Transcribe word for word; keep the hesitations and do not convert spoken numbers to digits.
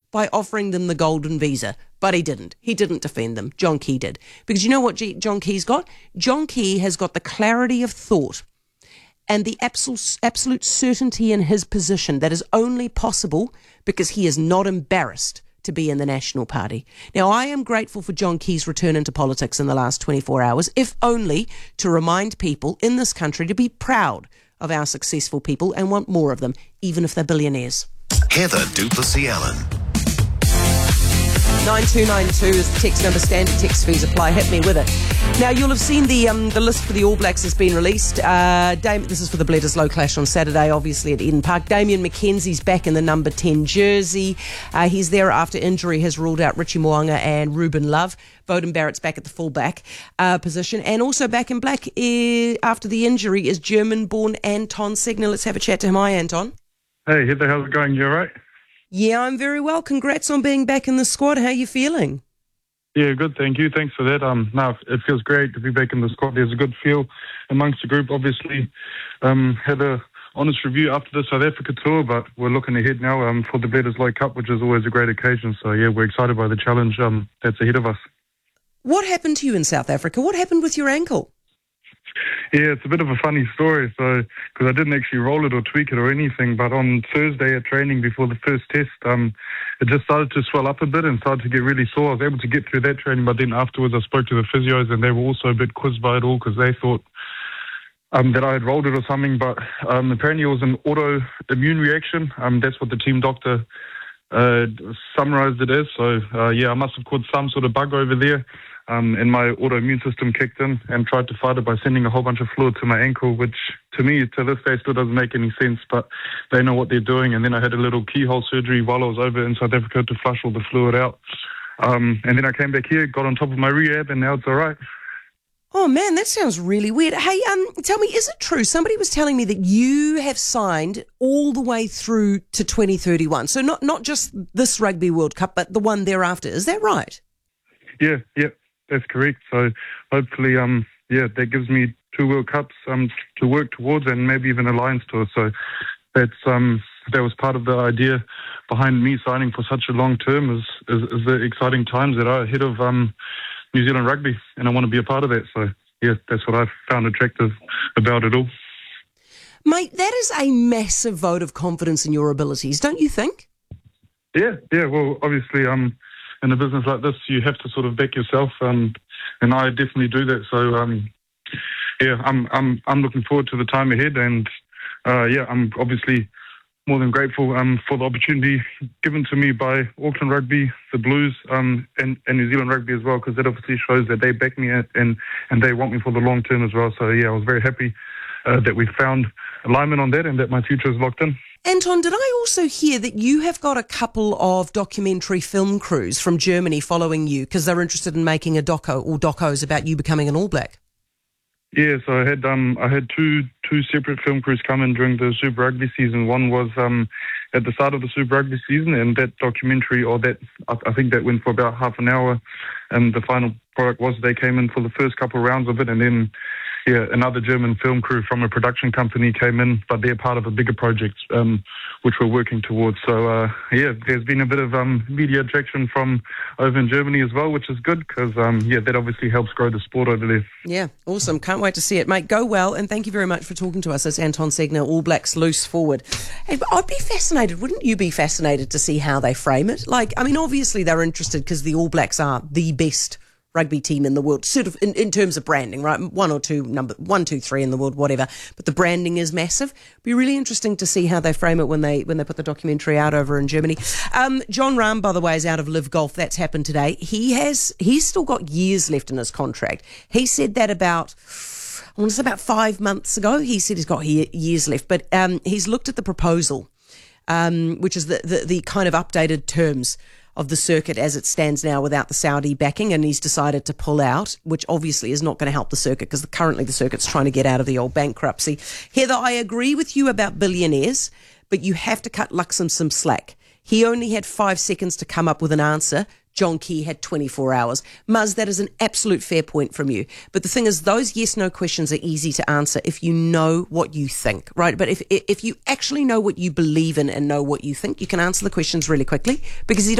by offering them the golden visa. But he didn't. He didn't defend them. John Key did. Because you know what G- John Key's got? John Key has got the clarity of thought and the absolute, absolute certainty in his position that is only possible because he is not embarrassed to be in the National Party. Now, I am grateful for John Key's return into politics in the last twenty-four hours, if only to remind people in this country to be proud of our successful people and want more of them, even if they're billionaires. Heather du Plessis-Allen. nine two nine two is the text number. Standard text fees apply. Hit me with it. Now, you'll have seen the um, the list for the All Blacks has been released. Uh, Dame, this is for the Bledisloe clash on Saturday, obviously at Eden Park. Damian McKenzie's back in the number ten jersey. Uh, he's there after injury has ruled out Richie Mo'unga and Ruben Love. Beauden Barrett's back at the fullback uh, position. And also back in black uh, after the injury is German-born Anton Segner. Let's have a chat to him. Hi, Anton. Hey, Heather, how's it going? You all right? Yeah, I'm very well. Congrats on being back in the squad. How are you feeling? Yeah, good, thank you. Thanks for that. Um, no, it feels great to be back in the squad. There's a good feel amongst the group. Obviously, um, had a honest review after the South Africa tour, but we're looking ahead now um, for the Bledisloe Cup, which is always a great occasion. So, yeah, we're excited by the challenge um, that's ahead of us. What happened to you in South Africa? What happened with your ankle? Yeah, it's a bit of a funny story. So, because I didn't actually roll it or tweak it or anything, but on Thursday at training before the first test, um, it just started to swell up a bit and started to get really sore. I was able to get through that training, but then afterwards I spoke to the physios and they were also a bit quizzed by it all because they thought um, that I had rolled it or something. But um, apparently it was an autoimmune reaction. Um, that's what the team doctor uh, summarized it as. So, uh, yeah, I must have caught some sort of bug over there. Um, and my autoimmune system kicked in and tried to fight it by sending a whole bunch of fluid to my ankle, which to me, to this day, still doesn't make any sense, but they know what they're doing. And then I had a little keyhole surgery while I was over in South Africa to flush all the fluid out. Um, and then I came back here, got on top of my rehab, and now it's all right. Oh, man, that sounds really weird. Hey, um, tell me, is it true? Somebody was telling me that you have signed all the way through to twenty thirty-one. So not, not just this Rugby World Cup, but the one thereafter. Is that right? Yeah, yeah. That's correct. So hopefully, um, yeah, that gives me two World Cups um, to work towards and maybe even a Lions tour. So that's um, that was part of the idea behind me signing for such a long term is, is, is the exciting times that are ahead of um, New Zealand rugby, and I want to be a part of that. So, yeah, that's what I've found attractive about it all. Mate, that is a massive vote of confidence in your abilities, don't you think? Yeah, yeah. Well, obviously, um, in a business like this, you have to sort of back yourself, um, and I definitely do that. So, um, yeah, I'm I'm I'm looking forward to the time ahead, and uh, yeah, I'm obviously more than grateful um, for the opportunity given to me by Auckland Rugby, the Blues, um, and, and New Zealand Rugby as well, because that obviously shows that they back me and and they want me for the long term as well. So yeah, I was very happy uh, that we found alignment on that and that my future is locked in. Anton, did I also hear that you have got a couple of documentary film crews from Germany following you because they're interested in making a doco or docos about you becoming an All Black? Yeah, so I had um I had two two separate film crews come in during the Super Rugby season. One was um at the start of the Super Rugby season, and that documentary, or that I, I think that went for about half an hour, and the final product was they came in for the first couple of rounds of it, and then yeah, another German film crew from a production company came in, but they're part of a bigger project, um, which we're working towards. So, uh, yeah, there's been a bit of um, media attraction from over in Germany as well, which is good because, um, yeah, that obviously helps grow the sport over there. Yeah, awesome. Can't wait to see it, mate. Go well, and thank you very much for talking to us. It's Anton Segner, All Blacks loose forward. Hey, I'd be fascinated, wouldn't you be fascinated to see how they frame it? Like, I mean, obviously they're interested because the All Blacks are the best rugby team in the world, sort of in, in terms of branding, right? One or two, number one, two, three in the world, whatever. But the branding is massive. Be really interesting to see how they frame it when they when they put the documentary out over in Germany. Um, John Rahm, by the way, is out of Live Golf. That's happened today. He has he's still got years left in his contract. He said that about I want to say about five months ago. He said he's got years left, but um, he's looked at the proposal, um, which is the, the the kind of updated terms of the circuit as it stands now without the Saudi backing, and he's decided to pull out, which obviously is not going to help the circuit because currently the circuit's trying to get out of the old bankruptcy. Heather, I agree with you about billionaires, but you have to cut Luxem some slack. He only had five seconds to come up with an answer. John Key had twenty-four hours. Muzz, that is an absolute fair point from you. But the thing is, those yes-no questions are easy to answer if you know what you think, right? But if if you actually know what you believe in and know what you think, you can answer the questions really quickly because he